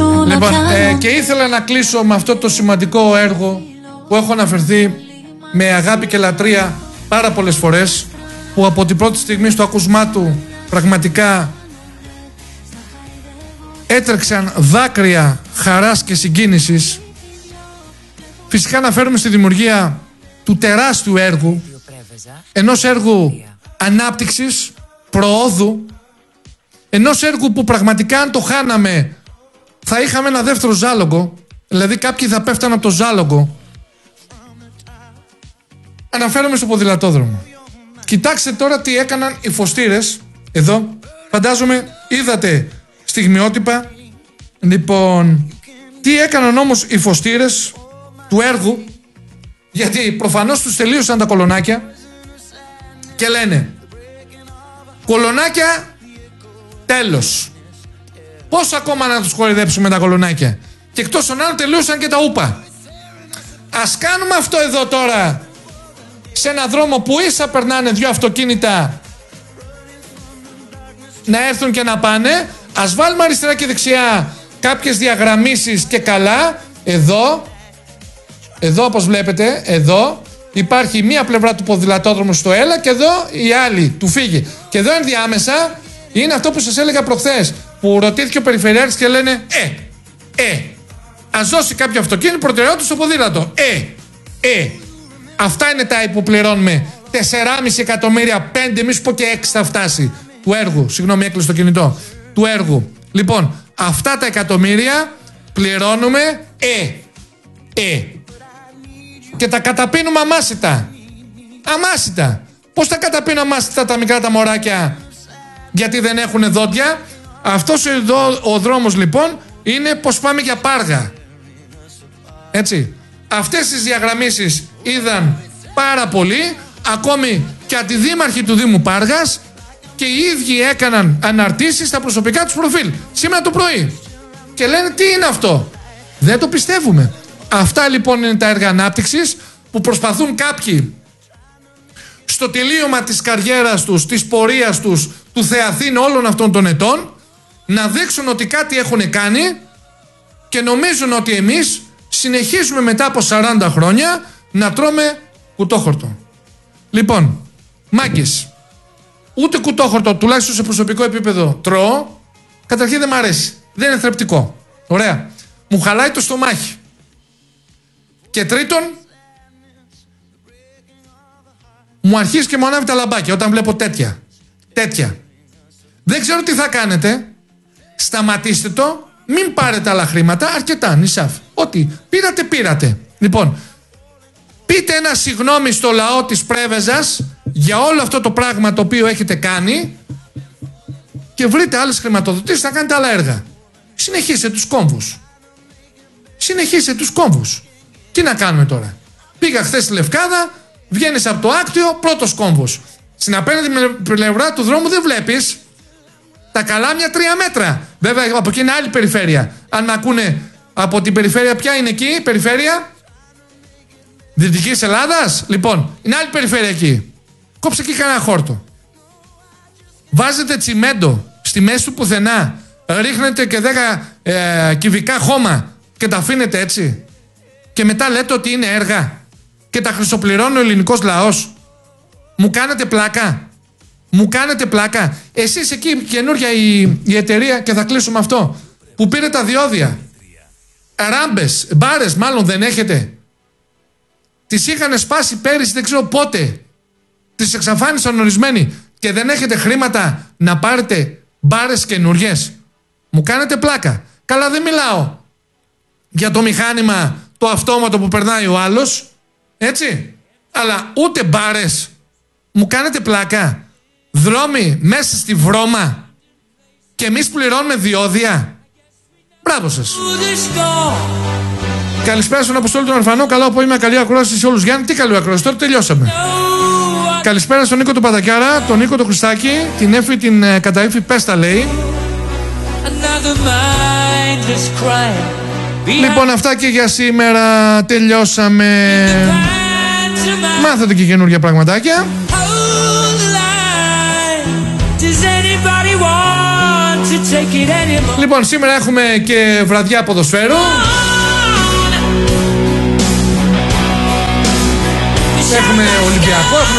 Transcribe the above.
Λοιπόν, και ήθελα να κλείσω με αυτό το σημαντικό έργο που έχω αναφερθεί με αγάπη και λατρεία πάρα πολλές φορές, που από την πρώτη στιγμή στο ακούσμά του πραγματικά έτρεξαν δάκρυα χαράς και συγκίνησης. Φυσικά αναφέρομαι στη δημιουργία του τεράστιου έργου, ενός έργου ανάπτυξης, προόδου, ενός έργου που πραγματικά αν το χάναμε θα είχαμε ένα δεύτερο ζάλογο, δηλαδή κάποιοι θα πέφτανε από το ζάλογο. Αναφέρομαι στο ποδηλατόδρομο. Κοιτάξτε τώρα τι έκαναν οι φωστήρες εδώ. Φαντάζομαι είδατε στιγμιότυπα. Λοιπόν, τι έκαναν όμως οι φωστήρες του έργου, γιατί προφανώς τους τελείωσαν τα κολονάκια και λένε κολονάκια, τέλος. Πώς ακόμα να τους κορυδέψουμε τα κολονάκια? Και εκτός των άλλων τελείωσαν και τα ούπα. Ας κάνουμε αυτό εδώ τώρα σε ένα δρόμο που ίσα περνάνε δύο αυτοκίνητα να έρθουν και να πάνε. Ας βάλουμε αριστερά και δεξιά κάποιες διαγραμμίσεις και καλά. Εδώ όπως βλέπετε, εδώ υπάρχει μία πλευρά του ποδηλατόδρομου στο έλα και εδώ η άλλη του φύγε. Και εδώ ενδιάμεσα είναι αυτό που σας έλεγα προχθές, που ρωτήθηκε ο περιφερειάρχης και λένε ας δώσει κάποιο αυτοκίνητο προτεραιότητα στο ποδήλατο. Αυτά είναι τα υποπληρώνουμε. 4,5 εκατομμύρια, 5, μη σου πω και 6 θα φτάσει του έργου. Συγγνώμη, έκλεισε το κινητό. Του έργου. Λοιπόν, αυτά τα εκατομμύρια πληρώνουμε και τα καταπίνουμε αμάσιτα. Αμάσιτα. Πώς τα καταπίνουμε αμάσιτα τα μικρά τα μωράκια? Γιατί δεν έχουν δόντια. Αυτός ο δρόμος λοιπόν είναι πως πάμε για Πάργα. Έτσι. Αυτές τις διαγραμμίσεις είδαν πάρα πολύ, ακόμη και αντιδήμαρχοι του Δήμου Πάργας, και οι ίδιοι έκαναν αναρτήσεις στα προσωπικά τους προφίλ σήμερα το πρωί και λένε τι είναι αυτό? Δεν το πιστεύουμε. Αυτά λοιπόν είναι τα έργα ανάπτυξης που προσπαθούν κάποιοι στο τελείωμα της καριέρας τους, της πορείας τους, του Θεαθήνου όλων αυτών των ετών, να δείξουν ότι κάτι έχουν κάνει και νομίζουν ότι εμείς συνεχίζουμε μετά από 40 χρόνια να τρώμε κουτόχορτο. Λοιπόν, μάγκες, ούτε κουτόχορτο, τουλάχιστον σε προσωπικό επίπεδο, τρώω. Καταρχήν δεν μ' αρέσει. Δεν είναι θρεπτικό. Ωραία. Μου χαλάει το στομάχι. Και τρίτον, μου αρχίζει και μου ανάβει τα λαμπάκια όταν βλέπω τέτοια. Δεν ξέρω τι θα κάνετε. Σταματήστε το. Μην πάρετε άλλα χρήματα. Αρκετά, νησάφ. Ό,τι πήρατε. Λοιπόν, πείτε ένα συγγνώμη στο λαό της Πρέβεζας για όλο αυτό το πράγμα το οποίο έχετε κάνει και βρείτε άλλες χρηματοδοτήσεις να κάνετε άλλα έργα. Συνεχίστε τους κόμβους. Τι να κάνουμε τώρα? Πήγα χθες στη Λευκάδα, βγαίνεις από το Άκτιο, πρώτος κόμβος. Στην απέναντι πλευρά του δρόμου δεν βλέπεις τα καλάμια 3 μέτρα. Βέβαια από εκεί είναι άλλη περιφέρεια. Αν με ακούνε από την περιφέρεια, ποια είναι εκεί η περιφέρεια? Δυτικής Ελλάδας. Λοιπόν, είναι άλλη περιφέρεια εκεί. Κόψε εκεί κανένα χόρτο. Βάζετε τσιμέντο στη μέση του πουθενά. Ρίχνετε και 10 κυβικά χώμα και τα αφήνετε έτσι. Και μετά λέτε ότι είναι έργα και τα χρυσοπληρώνει ο ελληνικός λαός. Μου κάνετε πλάκα. Εσείς εκεί καινούρια η εταιρεία, και θα κλείσουμε αυτό, που πήρε τα διόδια, ράμπες, μπάρες μάλλον δεν έχετε? Τις είχαν σπάσει πέρυσι δεν ξέρω πότε. Τις εξαφάνισαν ορισμένοι και δεν έχετε χρήματα να πάρετε μπάρες καινούριες. Μου κάνετε πλάκα. Καλά, δεν μιλάω για το μηχάνημα το αυτόματο που περνάει ο άλλος, έτσι, αλλά ούτε μπάρες. Μου κάνετε πλάκα. Δρόμοι μέσα στη βρώμα και εμείς πληρώνουμε διόδια. Μπράβο σας. Καλησπέρα στον Αποστόλη τον Αρφανό. Καλό απόγευμα, καλή ακρόαση σε όλους. Γιάννη, τι καλή ακρόαση, τώρα τελειώσαμε. Καλησπέρα στον Νίκο τον Παδακιάρα, τον Νίκο τον Χριστάκη, την Έφη την Καταήφη, πες τα λέει. Λοιπόν, αυτά και για σήμερα. Τελειώσαμε. Μάθατε και καινούργια πραγματάκια. Does anybody want to Λοιπόν, σήμερα έχουμε και βραδιά ποδοσφαίρου. Έχουμε Ολυμπιακό, έχουμε